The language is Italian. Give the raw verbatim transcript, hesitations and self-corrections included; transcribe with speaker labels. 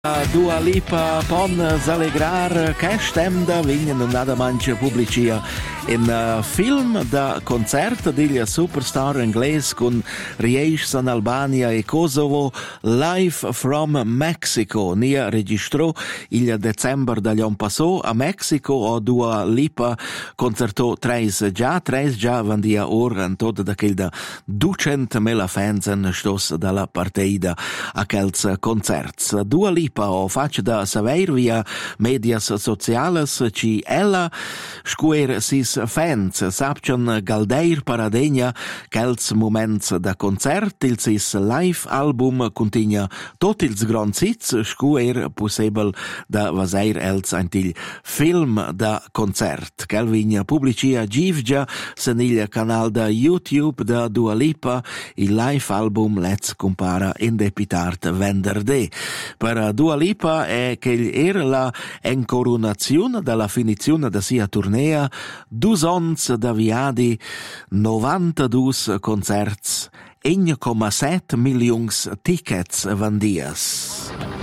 Speaker 1: Dua Lipa pon s'allegrar che stem da vigna non nada mancia pubblicia in uh, film da concert degli superstar inglese con riesce in Albania e Kosovo Live from Mexico. Nia registrò il dicembre dagli anni passò a Mexico o Dua Lipa concertò tre già, tre già vandia ora in tutto da quel da duecentomila fans in stos dalla partita a quels concerts. Dua Lipa o faccia da saver via medias sociales ci ella scuer sis fans sapcion galdeir paradegna quels moments da concert il sis live album contigna tot ils grands hits scuer possibel da vaseir els antil film da concert calvigna publicia givgia seniglia canal da YouTube da Dua Lipa il live album Let's compara in depitart venderdì per Dua Lipa è che era la incoronazione dalla finizione da sia tournea, dus ons da viadi, novantadue concerts, uno virgola sette milioni tickets vendias.